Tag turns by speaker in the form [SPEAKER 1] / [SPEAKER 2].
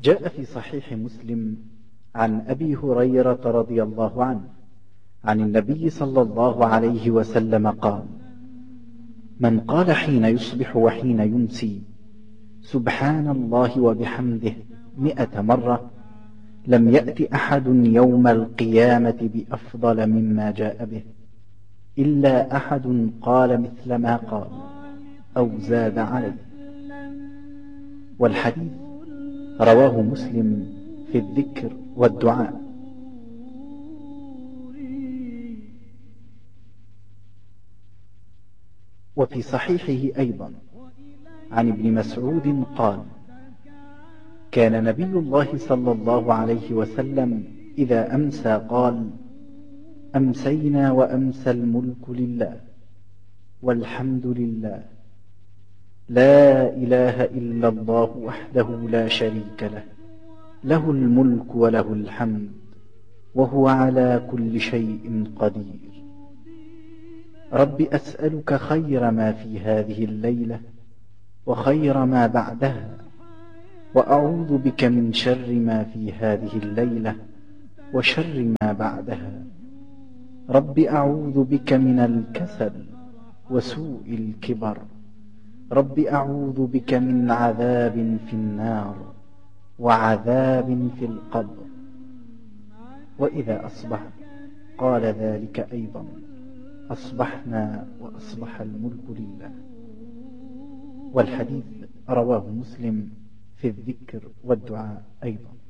[SPEAKER 1] جاء في صحيح مسلم عن أبي هريرة رضي الله عنه عن النبي صلى الله عليه وسلم قال: من قال حين يصبح وحين يمسي سبحان الله وبحمده 100 مرة لم يأت أحد يوم القيامة بأفضل مما جاء به إلا أحد قال مثل ما قال أو زاد عليه. والحديث رواه مسلم في الذكر والدعاء. وفي صحيحه أيضا عن ابن مسعود قال: كان نبي الله صلى الله عليه وسلم إذا أمسى قال: أمسينا وأمسى الملك لله والحمد لله لا إله إلا الله وحده لا شريك له له الملك وله الحمد وهو على كل شيء قدير. رب أسألك خير ما في هذه الليلة وخير ما بعدها، وأعوذ بك من شر ما في هذه الليلة وشر ما بعدها. رب أعوذ بك من الكسل وسوء الكبر. رب أعوذ بك من عذاب في النار وعذاب في القبر. وإذا أصبح قال ذلك أيضا: أصبحنا وأصبح الملك لله. والحديث رواه مسلم في الذكر والدعاء أيضا.